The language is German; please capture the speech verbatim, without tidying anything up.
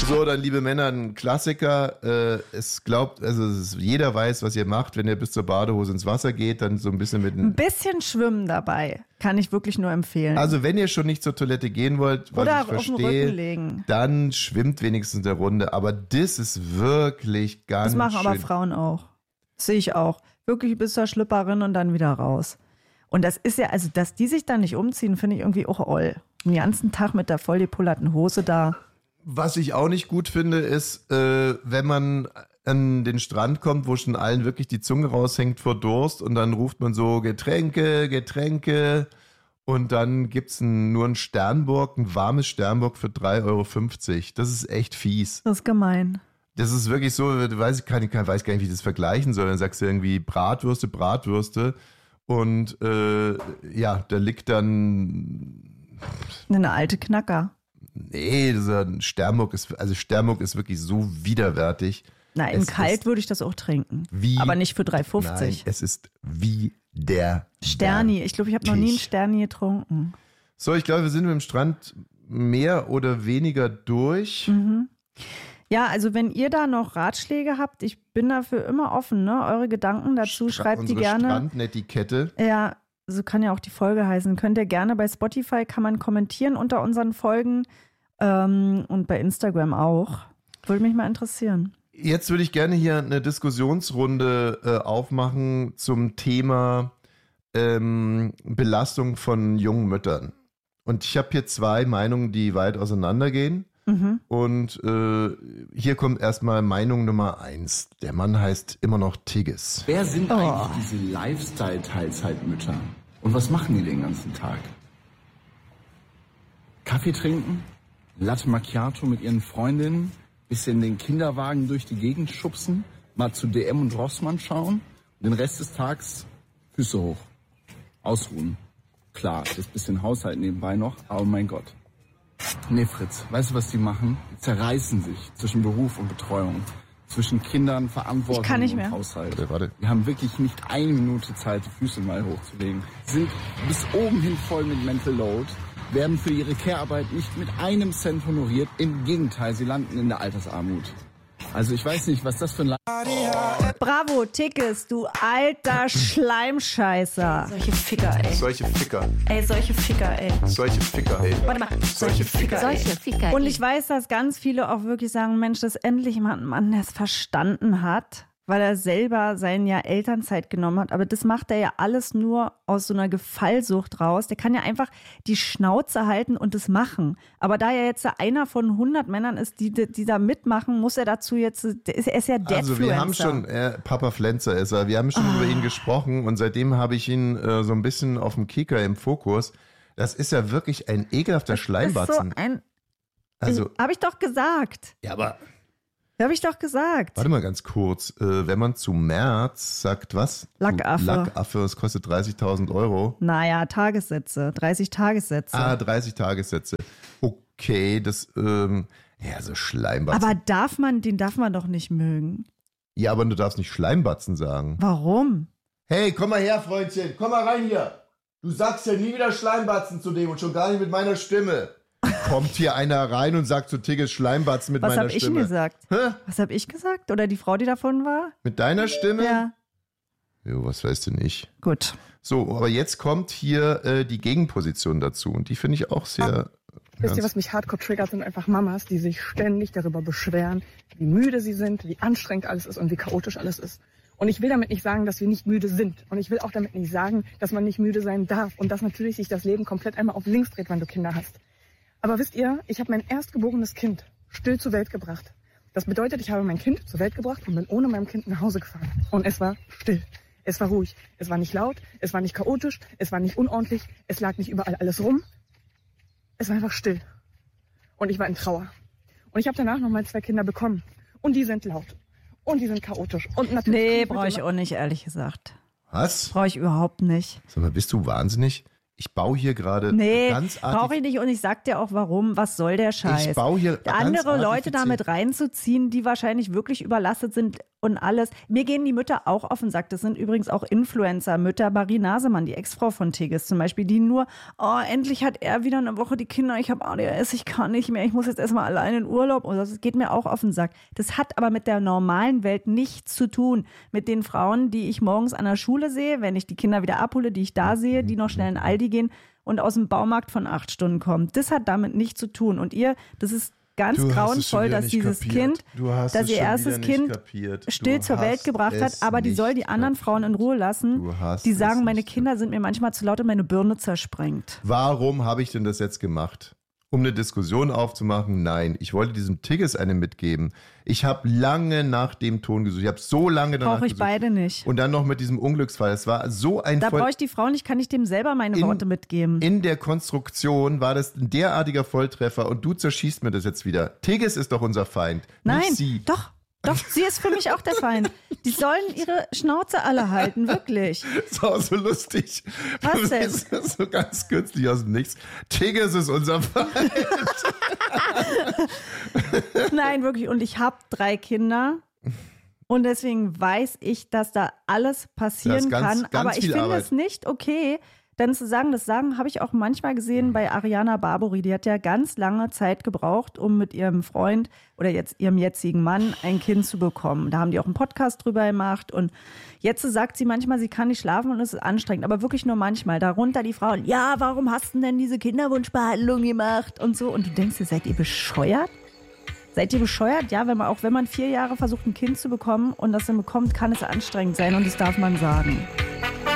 So, dann, liebe Männer, ein Klassiker. Äh, es glaubt, also es ist, jeder weiß, was ihr macht, wenn ihr bis zur Badehose ins Wasser geht, dann so ein bisschen mit Ein bisschen schwimmen dabei, kann ich wirklich nur empfehlen. Also wenn ihr schon nicht zur Toilette gehen wollt, was Oder ich auf den Rücken verstehe, legen. dann schwimmt wenigstens eine Runde. Aber das ist wirklich ganz schön. Das machen aber Frauen auch. Das sehe ich auch. Wirklich bis zur Schlüpperin und dann wieder raus. Und das ist ja, also dass die sich da nicht umziehen, finde ich irgendwie auch oll. Den ganzen Tag mit der voll gepullerten Hose da. Was ich auch nicht gut finde, ist, äh, wenn man an den Strand kommt, wo schon allen wirklich die Zunge raushängt vor Durst und dann ruft man so Getränke, Getränke und dann gibt's ein, nur ein Sternburg, ein warmes Sternburg für drei Euro fünfzig. Das ist echt fies. Das ist gemein. Das ist wirklich so, du weißt, ich kann, ich weiß gar nicht, wie ich das vergleichen soll. Dann sagst du irgendwie Bratwürste, Bratwürste und äh, ja, da liegt dann eine alte Knacker. Nee, dieser Sternburg ist, also Sternburg ist wirklich so widerwärtig. Na, in Es kalt ist würde ich das auch trinken. wie- Aber nicht für drei Euro fünfzig. Nein, es ist widerwärtig. Sterni. Ich glaube, ich habe noch nie einen Sterni getrunken. So, ich glaube, wir sind mit dem Strand mehr oder weniger durch. Mhm. Ja, also wenn ihr da noch Ratschläge habt, ich bin dafür immer offen, ne? Eure Gedanken dazu, Stra- schreibt die unsere gerne. Strandnetiquette. Ja, so kann ja auch die Folge heißen. Könnt ihr gerne bei Spotify, kann man kommentieren unter unseren Folgen ähm, und bei Instagram auch. Würde mich mal interessieren. Jetzt würde ich gerne hier eine Diskussionsrunde äh, aufmachen zum Thema ähm, Belastung von jungen Müttern. Und ich habe hier zwei Meinungen, die weit auseinandergehen. Mhm. Und äh, hier kommt erstmal Meinung Nummer eins. Der Mann heißt immer noch Tigges. Wer sind Oh. eigentlich diese Lifestyle-Teilzeitmütter? Und was machen die den ganzen Tag? Kaffee trinken? Latte Macchiato mit ihren Freundinnen? Bisschen den Kinderwagen durch die Gegend schubsen? Mal zu D M und Rossmann schauen? Und den Rest des Tages Füße hoch. Ausruhen. Klar, das bisschen Haushalt nebenbei noch, aber mein Gott. Nee, Fritz, weißt du, was die machen? Die zerreißen sich zwischen Beruf und Betreuung, zwischen Kindern, Verantwortung Ich kann nicht und mehr. Haushalt. Warte, warte. Wir haben wirklich nicht eine Minute Zeit, die Füße mal hochzulegen. Sind bis oben hin voll mit Mental Load, werden für ihre Care-Arbeit nicht mit einem Cent honoriert. Im Gegenteil, sie landen in der Altersarmut. Also ich weiß nicht, was das für ein... La- Bravo, Tickes, du alter Schleimscheißer. Solche Ficker, ey. Solche Ficker. Ey, solche Ficker, ey. Solche Ficker, ey. Warte mal. Solche Ficker, Solche Ficker. Und ich weiß, dass ganz viele auch wirklich sagen, Mensch, dass endlich mal ein Mann, der es verstanden hat, weil er selber sein Jahr Elternzeit genommen hat. Aber das macht er ja alles nur aus so einer Gefallsucht raus. Der kann ja einfach die Schnauze halten und das machen. Aber da er jetzt einer von hundert Männern ist, die, die da mitmachen, muss er dazu jetzt, der ist, er ist ja Deadfluencer. Also wir haben schon, äh, Papa Flenzer ist er, wir haben schon über ihn gesprochen und seitdem habe ich ihn äh, so ein bisschen auf dem Kicker im Fokus. Das ist ja wirklich ein ekelhafter Das ist so Schleimbatzen. ein, Also, habe ich doch gesagt. ja, aber Habe ich doch gesagt. warte mal ganz kurz. Äh, wenn man zu März sagt, was? Lackaffe. Lackaffe, das kostet dreißigtausend Euro. Naja, Tagessätze, dreißig Tagessätze. Ah, dreißig Tagessätze. Okay, das, ähm, ja, so Schleimbatzen. Aber darf man, den darf man doch nicht mögen. ja, aber du darfst nicht Schleimbatzen sagen. Warum? Hey, komm mal her, Freundchen, komm mal rein hier. Du sagst ja nie wieder Schleimbatzen zu dem und schon gar nicht mit meiner Stimme. Kommt hier einer rein und sagt zu Tigges Schleimbatzen mit Was meiner habe ich denn Stimme. gesagt? Hä? Was habe ich gesagt? Oder die Frau, die davon war? Mit deiner Stimme? Ja. Jo, was weißt du nicht? Gut. So, aber jetzt kommt hier äh, die Gegenposition dazu und die finde ich auch sehr... Wisst ihr, was mich hardcore triggert, sind einfach Mamas, die sich ständig darüber beschweren, wie müde sie sind, wie anstrengend alles ist und wie chaotisch alles ist. Und ich will damit nicht sagen, dass wir nicht müde sind. Und ich will auch damit nicht sagen, dass man nicht müde sein darf und dass natürlich sich das Leben komplett einmal auf links dreht, wenn du Kinder hast. Aber wisst ihr, ich habe mein erstgeborenes Kind still zur Welt gebracht. Das bedeutet, ich habe mein Kind zur Welt gebracht und bin ohne mein Kind nach Hause gefahren. Und es war still. Es war ruhig. Es war nicht laut. Es war nicht chaotisch. Es war nicht unordentlich. Es lag nicht überall alles rum. Es war einfach still. Und ich war in Trauer. Und ich habe danach noch mal zwei Kinder bekommen. Und die sind laut. Und die sind chaotisch. Und natürlich Nee, kommt brauche ich immer- auch nicht, ehrlich gesagt. Was? Brauche ich überhaupt nicht. Sag mal, bist du wahnsinnig? Ich baue hier gerade Nee, ganz brauche ich nicht und ich sag dir auch warum. Was soll der Scheiß? Ich baue hier ganz Andere Leute artifiziell- damit reinzuziehen, die wahrscheinlich wirklich überlastet sind, und alles. Mir gehen die Mütter auch auf den Sack. Das sind übrigens auch Influencer-Mütter. Marie Nasemann, die Ex-Frau von Tigges zum Beispiel, die nur, oh, endlich hat er wieder eine Woche die Kinder, ich habe A D H S, ich kann nicht mehr, ich muss jetzt erstmal allein in Urlaub. Und das geht mir auch auf den Sack. Das hat aber mit der normalen Welt nichts zu tun. Mit den Frauen, die ich morgens an der Schule sehe, wenn ich die Kinder wieder abhole, die ich da sehe, die noch schnell in Aldi gehen und aus dem Baumarkt von acht Stunden kommen. Das hat damit nichts zu tun. Und ihr, das ist ganz Du hast es schon grauenvoll, wieder dass nicht dieses kapiert. Kind, Du hast dass es ihr schon erstes wieder nicht Kind kapiert. still Du zur Welt hast gebracht hat, es aber die soll die nicht anderen Frauen in Ruhe lassen. Du hast Die es sagen, meine nicht Kinder sind mir manchmal zu laut und meine Birne zersprengt. Warum habe ich denn das jetzt gemacht? Um eine Diskussion aufzumachen? Nein, ich wollte diesem Tigges eine mitgeben. Ich habe lange nach dem Ton gesucht. Ich habe so lange danach Brauche ich gesucht. beide nicht. Und dann noch mit diesem Unglücksfall. Es war so ein Da Voll- brauche ich die Frau nicht, kann ich dem selber meine In- Worte mitgeben. In der Konstruktion war das ein derartiger Volltreffer und du zerschießt mir das jetzt wieder. Tigges ist doch unser Feind, Nein, nicht sie. doch, doch, sie ist für mich auch der Feind. Die sollen ihre Schnauze alle halten, wirklich. Das war auch so lustig. Was denn? Das ist so ganz kürzlich aus dem Nichts. Tigges ist unser Feind. Nein, wirklich. Und ich habe drei Kinder. Und deswegen weiß ich, dass da alles passieren Da ist ganz- kann. ganz Aber ich viel finde Arbeit. es nicht okay, dann zu sagen, das sagen habe ich auch manchmal gesehen bei Ariana Barbori. Die hat ja ganz lange Zeit gebraucht, um mit ihrem Freund oder jetzt ihrem jetzigen Mann ein Kind zu bekommen. Da haben die auch einen Podcast drüber gemacht. Und jetzt sagt sie manchmal, sie kann nicht schlafen und es ist anstrengend. Aber wirklich nur manchmal. Darunter die Frauen, ja, warum hast du denn diese Kinderwunschbehandlung gemacht und so. Und du denkst dir, seid ihr bescheuert? Seid ihr bescheuert? Ja, wenn man, auch wenn man vier Jahre versucht, ein Kind zu bekommen und das dann bekommt, kann es anstrengend sein und das darf man sagen.